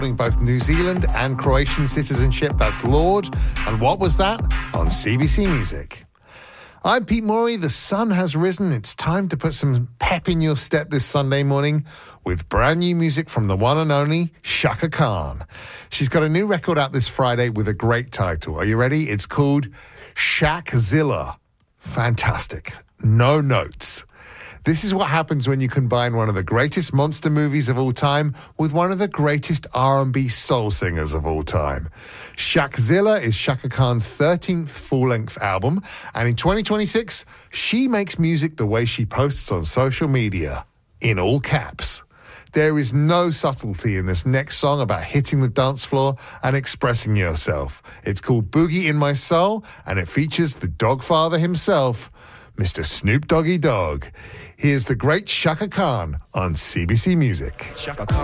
both New Zealand and Croatian citizenship. That's Lorde. And what was that? On CBC Music. I'm Pete Morey. The sun has risen. It's time to put some pep in your step this Sunday morning with brand new music from the one and only Chaka Khan. She's got a new record out this Friday with a great title. Are you ready? It's called Shakzilla. Fantastic. No notes. This is what happens when you combine one of the greatest monster movies of all time with one of the greatest R&B soul singers of all time. Shakzilla is Chaka Khan's 13th full-length album, and in 2026, she makes music the way she posts on social media, in all caps. There is no subtlety in this next song about hitting the dance floor and expressing yourself. It's called Boogie in My Soul, and it features the Dogfather himself, Mr. Snoop Doggy Dogg. Here's the great Chaka Khan on CBC Music.